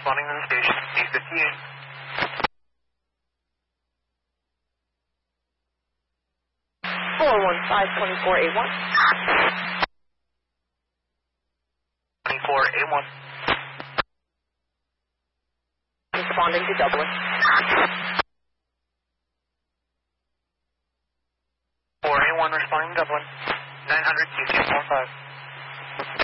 Responding to the station, D58. 415-2481. 2481. Responding to Dublin. 481 responding to Dublin. 900 QC 45.